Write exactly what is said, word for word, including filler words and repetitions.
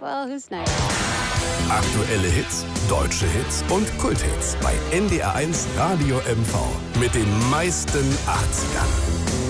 well, who's next? Aktuelle Hits, deutsche Hits und Kulthits bei N D R eins Radio M V mit den meisten achtzigern.